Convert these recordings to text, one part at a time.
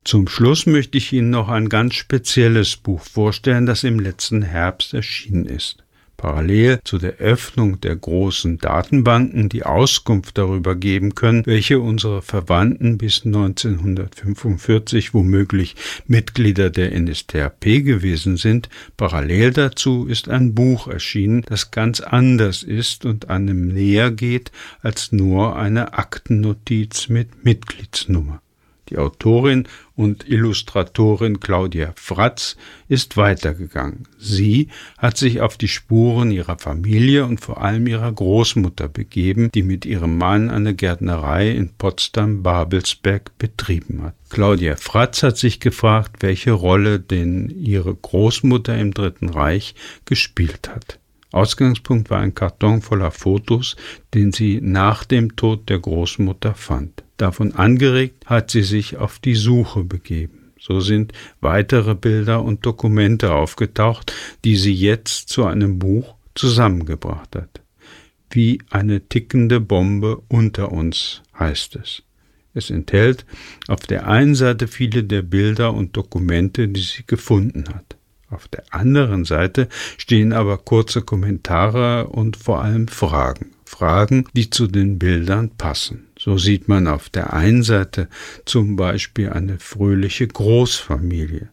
Zum Schluss möchte ich Ihnen noch ein ganz spezielles Buch vorstellen, das im letzten Herbst erschienen ist. Parallel zu der Öffnung der großen Datenbanken, die Auskunft darüber geben können, welche unserer Verwandten bis 1945 womöglich Mitglieder der NSDAP gewesen sind, parallel dazu ist ein Buch erschienen, das ganz anders ist und einem näher geht als nur eine Aktennotiz mit Mitgliedsnummer. Die Autorin und Illustratorin Claudia Fratz ist weitergegangen. Sie hat sich auf die Spuren ihrer Familie und vor allem ihrer Großmutter begeben, die mit ihrem Mann eine Gärtnerei in Potsdam-Babelsberg betrieben hat. Claudia Fratz hat sich gefragt, welche Rolle denn ihre Großmutter im Dritten Reich gespielt hat. Ausgangspunkt war ein Karton voller Fotos, den sie nach dem Tod der Großmutter fand. Davon angeregt hat sie sich auf die Suche begeben. So sind weitere Bilder und Dokumente aufgetaucht, die sie jetzt zu einem Buch zusammengebracht hat. Wie eine tickende Bombe unter uns, heißt es. Es enthält auf der einen Seite viele der Bilder und Dokumente, die sie gefunden hat. Auf der anderen Seite stehen aber kurze Kommentare und vor allem Fragen, die zu den Bildern passen. So sieht man auf der einen Seite zum Beispiel eine fröhliche Großfamilie.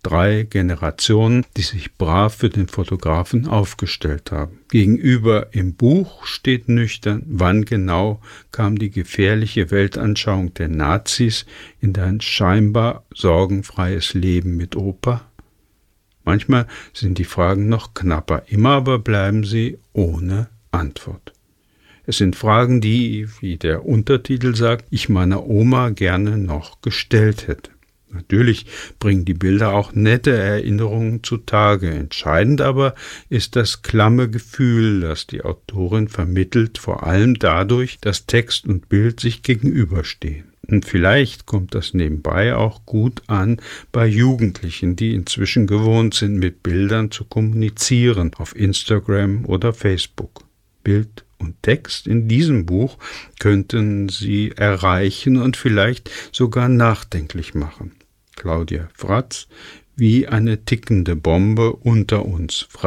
3 Generationen, die sich brav für den Fotografen aufgestellt haben. Gegenüber im Buch steht nüchtern, wann genau kam die gefährliche Weltanschauung der Nazis in dein scheinbar sorgenfreies Leben mit Opa? Manchmal sind die Fragen noch knapper, immer aber bleiben sie ohne Antwort. Es sind Fragen, die, wie der Untertitel sagt, ich meiner Oma gerne noch gestellt hätte. Natürlich bringen die Bilder auch nette Erinnerungen zutage. Entscheidend aber ist das klamme Gefühl, das die Autorin vermittelt, vor allem dadurch, dass Text und Bild sich gegenüberstehen. Und vielleicht kommt das nebenbei auch gut an bei Jugendlichen, die inzwischen gewohnt sind, mit Bildern zu kommunizieren, auf Instagram oder Facebook. Bild und Text in diesem Buch könnten Sie erreichen und vielleicht sogar nachdenklich machen. Claudia Fratz, wie eine tickende Bombe unter uns.